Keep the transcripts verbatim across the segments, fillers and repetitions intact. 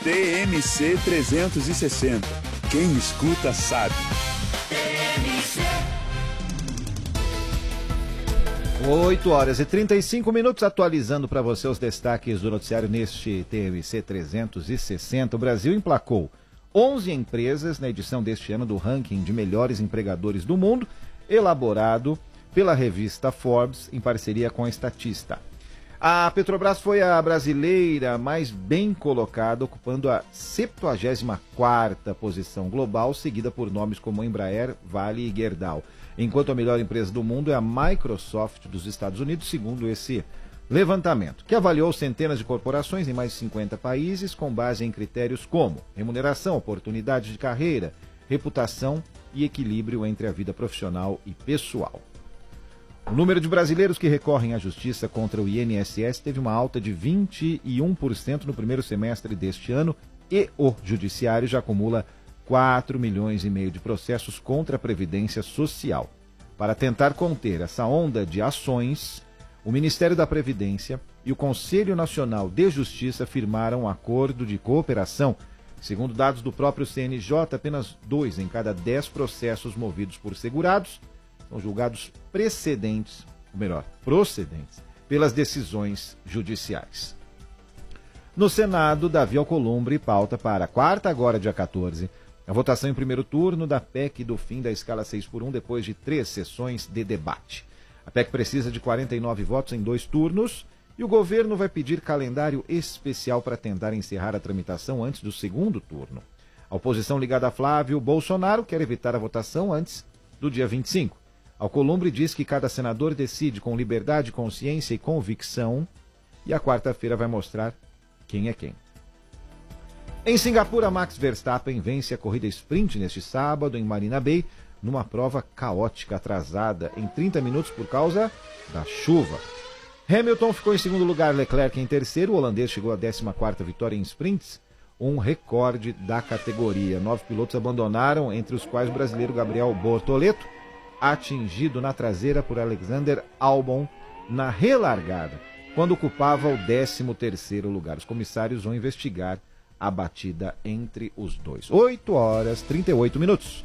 T M C trezentos e sessenta. Quem escuta sabe. oito horas e trinta e cinco minutos, atualizando para você os destaques do noticiário neste T M C trezentos e sessenta. O Brasil emplacou onze empresas na edição deste ano do ranking de melhores empregadores do mundo, elaborado pela revista Forbes em parceria com a Statista. A Petrobras foi a brasileira mais bem colocada, ocupando a septuagésima quarta posição global, seguida por nomes como Embraer, Vale e Gerdau. Enquanto a melhor empresa do mundo é a Microsoft dos Estados Unidos, segundo esse levantamento, que avaliou centenas de corporações em mais de cinquenta países com base em critérios como remuneração, oportunidade de carreira, reputação e equilíbrio entre a vida profissional e pessoal. O número de brasileiros que recorrem à justiça contra o I N S S teve uma alta de vinte e um por cento no primeiro semestre deste ano e o judiciário já acumula quatro milhões e meio de processos contra a Previdência Social. Para tentar conter essa onda de ações, o Ministério da Previdência e o Conselho Nacional de Justiça firmaram um acordo de cooperação. Segundo dados do próprio C N J, apenas dois em cada dez processos movidos por segurados são julgados precedentes, ou melhor, procedentes, pelas decisões judiciais. No Senado, Davi Alcolumbre pauta para a quarta, agora dia quatorze, a votação em primeiro turno da P E C do fim da escala seis por um, depois de três sessões de debate. A P E C precisa de quarenta e nove votos em dois turnos e o governo vai pedir calendário especial para tentar encerrar a tramitação antes do segundo turno. A oposição ligada a Flávio Bolsonaro quer evitar a votação antes do dia vinte e cinco. Alcolumbre diz que cada senador decide com liberdade, consciência e convicção e a quarta-feira vai mostrar quem é quem. Em Singapura, Max Verstappen vence a corrida sprint neste sábado em Marina Bay, numa prova caótica atrasada em trinta minutos por causa da chuva. Hamilton ficou em segundo lugar, Leclerc em terceiro, o holandês chegou à décima quarta vitória em sprints, um recorde da categoria. Nove pilotos abandonaram, entre os quais o brasileiro Gabriel Bortoleto, atingido na traseira por Alexander Albon na relargada, quando ocupava o décimo terceiro lugar. Os comissários vão investigar a batida entre os dois. oito horas e trinta e oito minutos.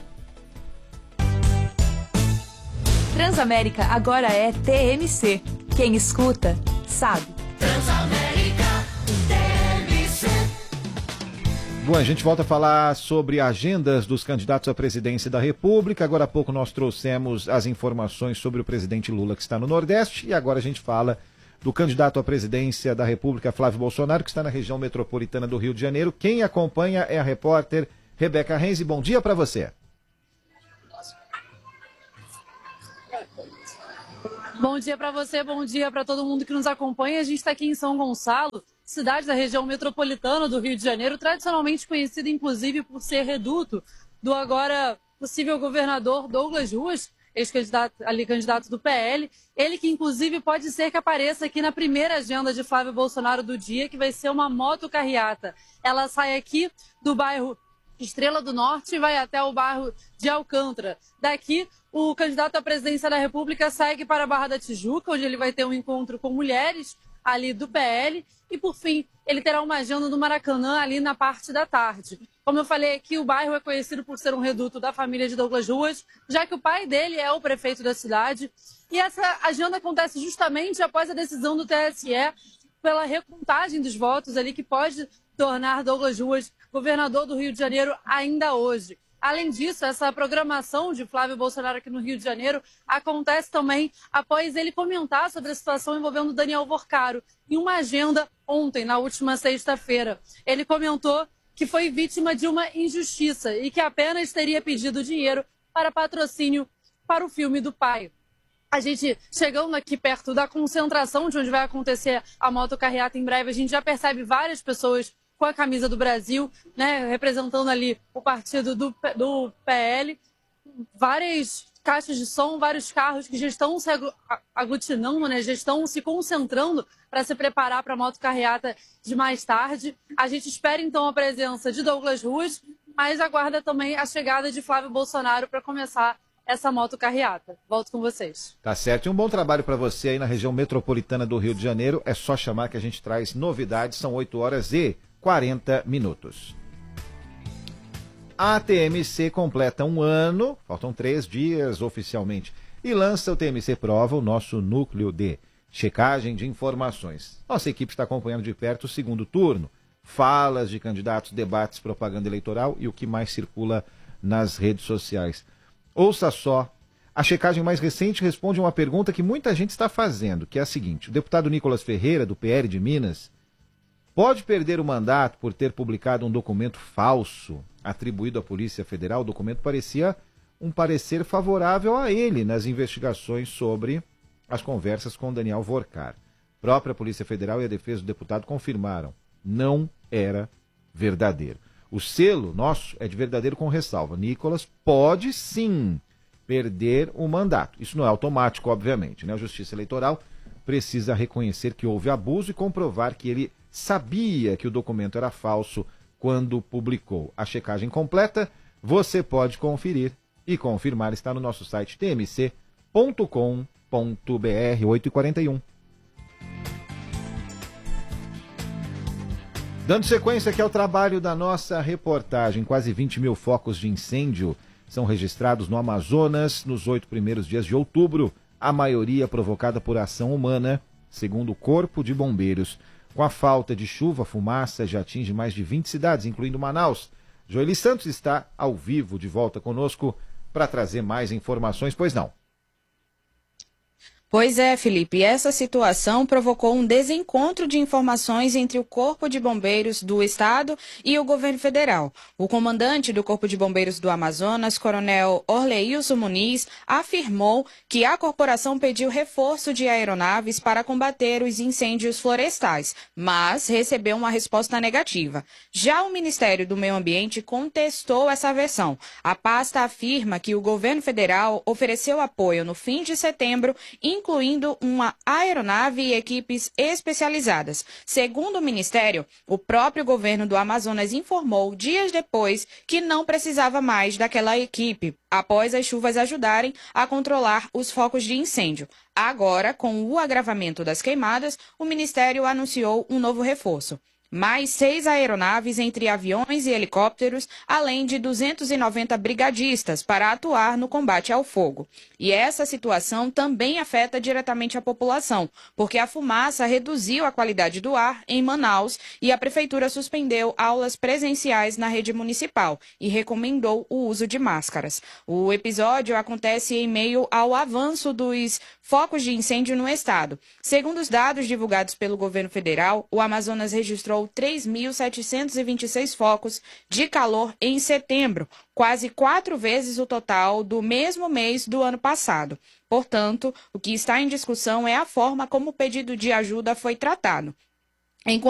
Transamérica agora é T M C. Quem escuta, sabe. Transamérica T M C. Bom, a gente volta a falar sobre agendas dos candidatos à presidência da República. Agora há pouco nós trouxemos as informações sobre o presidente Lula, que está no Nordeste, e agora a gente fala do candidato à presidência da República, Flávio Bolsonaro, que está na região metropolitana do Rio de Janeiro. Quem acompanha é a repórter Rebeca Renzi. Bom dia para você. Bom dia para você, bom dia para todo mundo que nos acompanha. A gente está aqui em São Gonçalo, cidade da região metropolitana do Rio de Janeiro, tradicionalmente conhecida inclusive por ser reduto do agora possível governador Douglas Ruas, ex-candidato ali candidato do P L. Ele que inclusive pode ser que apareça aqui na primeira agenda de Flávio Bolsonaro do dia, que vai ser uma motocarreata. Ela sai aqui do bairro Estrela do Norte e vai até o bairro de Alcântara. Daqui, o candidato à presidência da República segue para a Barra da Tijuca, onde ele vai ter um encontro com mulheres ali do P L. E, por fim, ele terá uma agenda no Maracanã ali na parte da tarde. Como eu falei aqui, o bairro é conhecido por ser um reduto da família de Douglas Ruas, já que o pai dele é o prefeito da cidade. E essa agenda acontece justamente após a decisão do T S E pela recontagem dos votos ali, que pode tornar Douglas Ruas governador do Rio de Janeiro ainda hoje. Além disso, essa programação de Flávio Bolsonaro aqui no Rio de Janeiro acontece também após ele comentar sobre a situação envolvendo Daniel Vorcaro em uma agenda ontem, na última sexta-feira. Ele comentou que foi vítima de uma injustiça e que apenas teria pedido dinheiro para patrocínio para o filme do pai. A gente, chegando aqui perto da concentração de onde vai acontecer a motocarreata em breve, a gente já percebe várias pessoas com a camisa do Brasil, né, representando ali o partido do, do P L, várias caixas de som, vários carros que já estão se aglutinando, né, já estão se concentrando para se preparar para a motocarreata de mais tarde. A gente espera então a presença de Douglas Ruas, mas aguarda também a chegada de Flávio Bolsonaro para começar essa motocarreata. Volto com vocês. Tá certo. E um bom trabalho para você aí na região metropolitana do Rio de Janeiro. É só chamar que a gente traz novidades. São oito horas e quarenta minutos. A T M C completa um ano, faltam três dias oficialmente, e lança o T M C Prova, o nosso núcleo de checagem de informações. Nossa equipe está acompanhando de perto o segundo turno, falas de candidatos, debates, propaganda eleitoral e o que mais circula nas redes sociais. Ouça só, a checagem mais recente responde a uma pergunta que muita gente está fazendo, que é a seguinte: o deputado Nicolas Ferreira, do P L de Minas, pode perder o mandato por ter publicado um documento falso atribuído à Polícia Federal. O documento parecia um parecer favorável a ele nas investigações sobre as conversas com Daniel Vorcar. A própria Polícia Federal e a defesa do deputado confirmaram: não era verdadeiro. O selo nosso é de verdadeiro com ressalva. Nicolas pode sim perder o mandato. Isso não é automático, obviamente, né? A Justiça Eleitoral precisa reconhecer que houve abuso e comprovar que ele sabia que o documento era falso quando publicou. A checagem completa você pode conferir e confirmar, está no nosso site t m c ponto com ponto b r. oito e quarenta e um. Dando sequência aqui ao trabalho da nossa reportagem, quase vinte mil focos de incêndio são registrados no Amazonas nos oito primeiros dias de outubro, a maioria provocada por ação humana, segundo o Corpo de Bombeiros. Com a falta de chuva, a fumaça já atinge mais de vinte cidades, incluindo Manaus. Joeli Santos está ao vivo, de volta conosco, para trazer mais informações, pois não? Pois é, Felipe, essa situação provocou um desencontro de informações entre o Corpo de Bombeiros do Estado e o governo federal. O comandante do Corpo de Bombeiros do Amazonas, coronel Orleilson Muniz, afirmou que a corporação pediu reforço de aeronaves para combater os incêndios florestais, mas recebeu uma resposta negativa. Já o Ministério do Meio Ambiente contestou essa versão. A pasta afirma que o governo federal ofereceu apoio no fim de setembro, incluindo uma aeronave e equipes especializadas. Segundo o Ministério, o próprio governo do Amazonas informou dias depois que não precisava mais daquela equipe, após as chuvas ajudarem a controlar os focos de incêndio. Agora, com o agravamento das queimadas, o Ministério anunciou um novo reforço. Mais seis aeronaves entre aviões e helicópteros, além de duzentos e noventa brigadistas para atuar no combate ao fogo. E essa situação também afeta diretamente a população, porque a fumaça reduziu a qualidade do ar em Manaus e a prefeitura suspendeu aulas presenciais na rede municipal e recomendou o uso de máscaras. O episódio acontece em meio ao avanço dos focos de incêndio no estado. Segundo os dados divulgados pelo governo federal, o Amazonas registrou três mil setecentos e vinte e seis focos de calor em setembro, quase quatro vezes o total do mesmo mês do ano passado. Portanto, o que está em discussão é a forma como o pedido de ajuda foi tratado. Enquanto